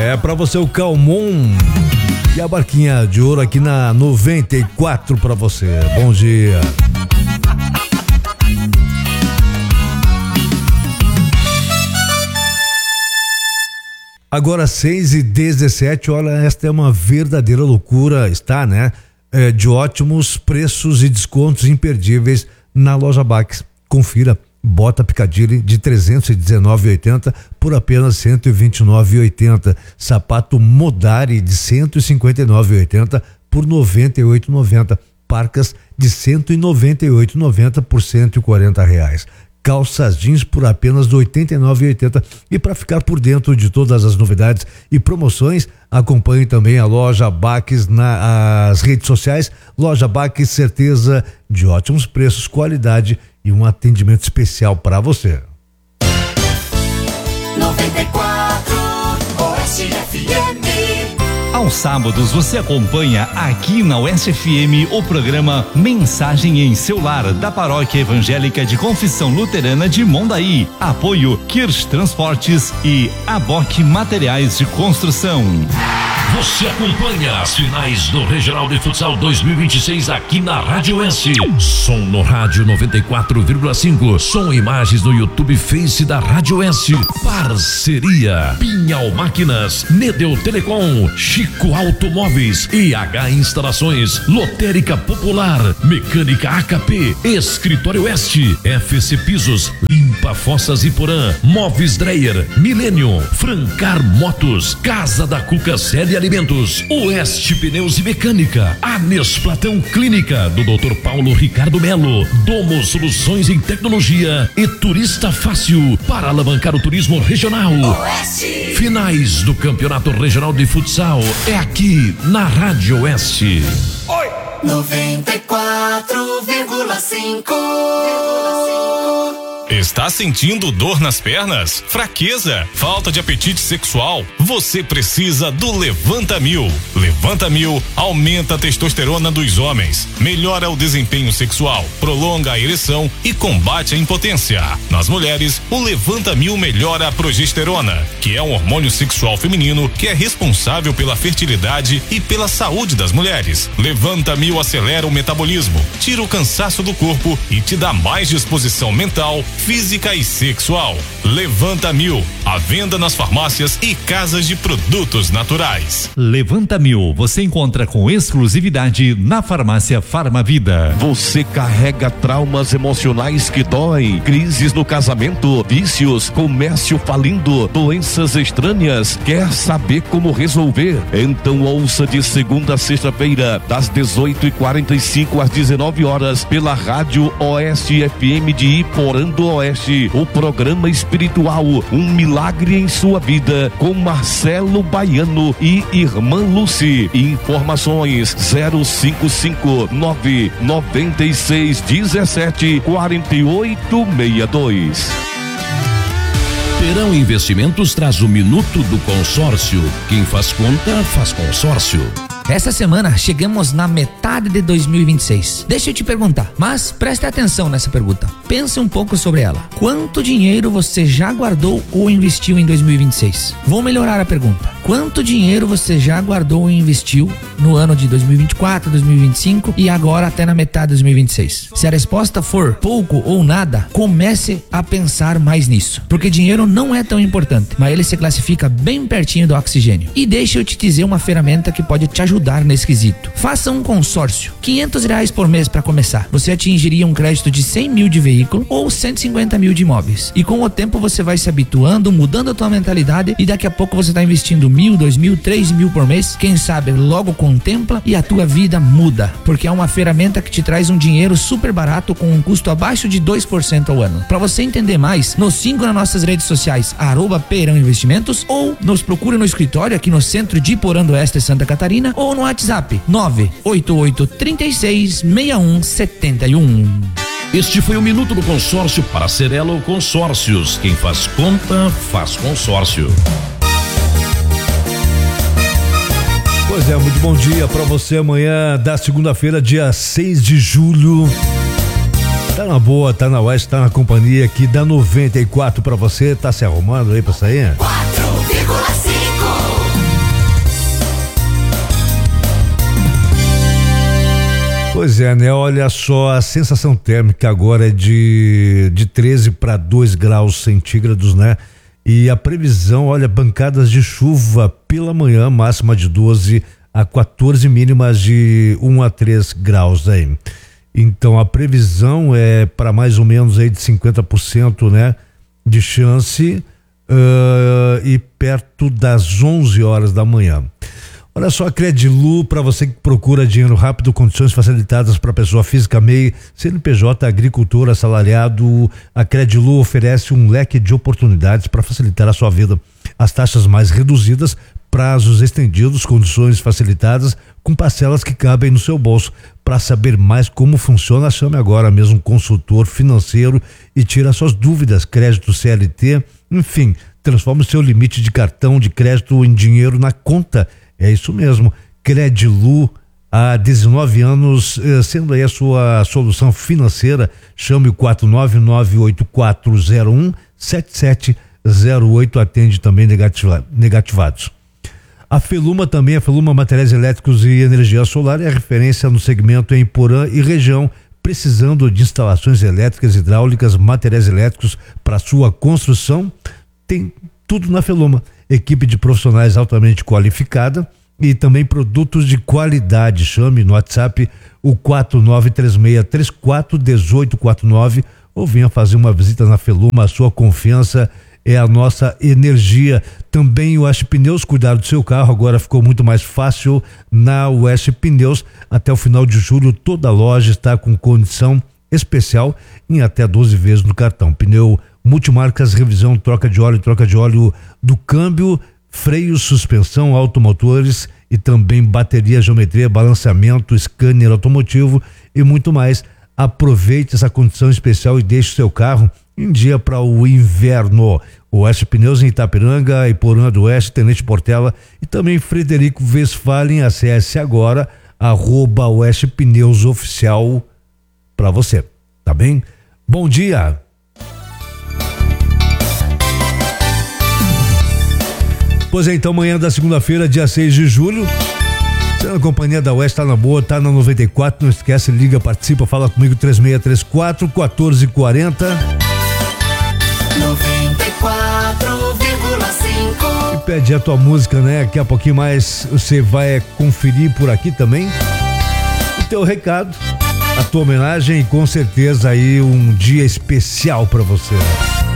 É pra você o Calmon e a barquinha de ouro aqui na 94 pra você. Bom dia. Agora 6h17, olha, esta é uma verdadeira loucura, está, né? De ótimos preços e descontos imperdíveis na Loja Bax. Confira, bota Piccadilly de 319,80 por apenas 129,80. Sapato Modari de 159,80 por 98,90. Parcas de 198,90 por R$140. Calças jeans por apenas R$ 89,80. E para ficar por dentro de todas as novidades e promoções, acompanhe também a Loja Bax nas redes sociais. Loja Bax, certeza de ótimos preços, qualidade e um atendimento especial para você. 94 Oeste FM. Aos sábados você acompanha aqui na Oeste FM o programa Mensagem em Seu Lar, da Paróquia Evangélica de Confissão Luterana de Mondaí. Apoio Kirsch Transportes e Aboque Materiais de Construção. Você acompanha as finais do Regional de Futsal 2026 aqui na Rádio S. Som no rádio 94,5. Som e imagens no YouTube Face da Rádio S. Parceria Pinhal Máquinas, Nedeu Telecom, Chico Automóveis, IH Instalações, Lotérica Popular, Mecânica AKP, Escritório Oeste, FC Pisos, Limpa Fossas e Porã, Móveis Dreyer, Milênio, Francar Motos, Casa da Cuca Sede Alimentos, Oeste Pneus e Mecânica, Anes Platão Clínica do Dr. Paulo Ricardo Melo, Domo Soluções em Tecnologia e Turista Fácil para alavancar o turismo regional. Oeste. Finais do Campeonato Regional de Futsal é aqui na Rádio Oeste. 94,5. Está sentindo dor nas pernas? Fraqueza? Falta de apetite sexual? Você precisa do Levanta Mil. Levanta Mil aumenta a testosterona dos homens, melhora o desempenho sexual, prolonga a ereção e combate a impotência. Nas mulheres, o Levanta Mil melhora a progesterona, que é um hormônio sexual feminino que é responsável pela fertilidade e pela saúde das mulheres. Levanta Mil acelera o metabolismo, tira o cansaço do corpo e te dá mais disposição mental, física e sexual. Levanta Mil, à venda nas farmácias e casas de produtos naturais. Levanta Mil, você encontra com exclusividade na farmácia Farmavida. Você carrega traumas emocionais que doem, crises no casamento, vícios, comércio falindo, doenças estranhas, quer saber como resolver? Então ouça de segunda a sexta-feira, das 18h45 às 19 horas, pela Rádio Oeste FM de Iporã do Oeste, o programa espiritual Um Milagre em Sua Vida, com Marcelo Baiano e Irmã Lucy. Informações 055-99617-4862. Perão Investimentos traz o Minuto do Consórcio. Quem faz conta, faz consórcio. Essa semana chegamos na metade de 2026. Deixa eu te perguntar, mas preste atenção nessa pergunta. Pense um pouco sobre ela. Quanto dinheiro você já guardou ou investiu em 2026? Vou melhorar a pergunta. Quanto dinheiro você já guardou ou investiu no ano de 2024, 2025 e agora até na metade de 2026? Se a resposta for pouco ou nada, comece a pensar mais nisso. Porque dinheiro não é tão importante, mas ele se classifica bem pertinho do oxigênio. E deixa eu te dizer uma ferramenta que pode te ajudar nesse quesito. Faça um consórcio. R$500 por mês para começar. Você atingiria um crédito de 100 mil de veículo ou 150 mil de imóveis. E com o tempo você vai se habituando, mudando a tua mentalidade e daqui a pouco você está investindo 1.000, 2.000, 3.000 por mês. Quem sabe logo contempla e a tua vida muda. Porque é uma ferramenta que te traz um dinheiro super barato com um custo abaixo de 2% ao ano. Para você entender mais, nos siga nas nossas redes sociais @Perão Investimentos ou nos procure no escritório aqui no centro de Iporã do Oeste, Santa Catarina, ou no WhatsApp 988366171. Este foi o Minuto do Consórcio para Cerelo Consórcios. Quem faz conta, faz consórcio. Pois é, muito bom dia pra você amanhã da segunda-feira, dia 6 de julho. Tá na boa, tá na Oeste, tá na companhia aqui da 94 pra você. Tá se arrumando aí pra sair? 4,5. Pois é, né? Olha só, a sensação térmica agora é de 13 para 2 graus centígrados, né? E a previsão, olha, bancadas de chuva pela manhã, máxima de 12 a 14, mínimas de 1 a 3 graus aí. Então a previsão é para mais ou menos aí de 50%, né? De chance e perto das 11 horas da manhã. Olha só, a Credilu, para você que procura dinheiro rápido, condições facilitadas para pessoa física, MEI, CNPJ, agricultor, assalariado, a Credilu oferece um leque de oportunidades para facilitar a sua vida. As taxas mais reduzidas, prazos estendidos, condições facilitadas, com parcelas que cabem no seu bolso. Para saber mais como funciona, chame agora mesmo um consultor financeiro e tire as suas dúvidas, crédito CLT, enfim, transforme o seu limite de cartão de crédito em dinheiro na conta. É isso mesmo, Credilu, há 19 anos, sendo aí a sua solução financeira. Chame o 49984017708, atende também negativados. A Feluma também, a Feluma Materiais Elétricos e Energia Solar é a referência no segmento em Porã e região, precisando de instalações elétricas, hidráulicas, materiais elétricos para sua construção. Tem tudo na Feluma. Equipe de profissionais altamente qualificada e também produtos de qualidade. Chame no WhatsApp o 4936341849 ou venha fazer uma visita na Feluma. A sua confiança é a nossa energia. Também o Oeste Pneus, cuidar do seu carro agora ficou muito mais fácil na Oeste Pneus. Até o final de julho toda a loja está com condição especial em até 12 vezes no cartão. Pneu multimarcas, revisão, troca de óleo do câmbio, freio, suspensão, automotores e também bateria, geometria, balanceamento, scanner automotivo e muito mais. Aproveite essa condição especial e deixe seu carro em dia para o inverno. Oeste Pneus em Itapiranga, Iporã do Oeste, Tenente Portela e também Frederico Westphalen. Acesse agora @Oeste Pneus Oficial para você, tá bem? Bom dia! Pois é, então amanhã da segunda-feira, dia 6 de julho, você na companhia da Oeste, tá na boa, tá na 94, não esquece, liga, participa, fala comigo, 3634-1440. 94,5. E pede a tua música, né? Daqui a pouquinho mais você vai conferir por aqui também o teu recado, a tua homenagem e com certeza aí um dia especial pra você.